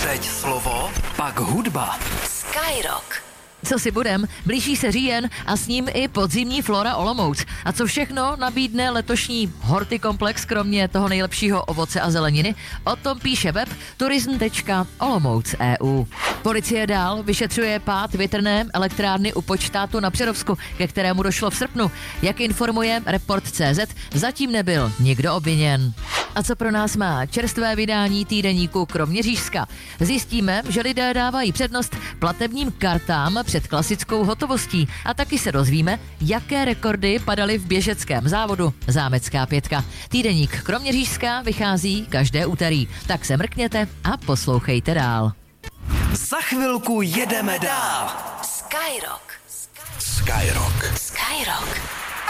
Teď slovo, pak hudba. Skyrock. Co si budem, blíží se říjen a s ním i podzimní Flora Olomouc. A co všechno nabídne letošní hortikomplex, kromě toho nejlepšího ovoce a zeleniny? O tom píše web turism.olomouc.eu. Policie dál vyšetřuje pád větrné elektrárny u Počtátu na Přerovsku, ke kterému došlo v srpnu. Jak informuje Report.cz, zatím nebyl nikdo obviněn. A co pro nás má čerstvé vydání týdeníku Kroměřížska? Zjistíme, že lidé dávají přednost platebním kartám před klasickou hotovostí a taky se dozvíme, jaké rekordy padaly v běžeckém závodu Zámecká pětka. Týdeník Kroměřížska vychází každé úterý, tak se mrkněte a poslouchejte dál. Za chvilku jedeme dál. Skyrock. Skyrock. Skyrock.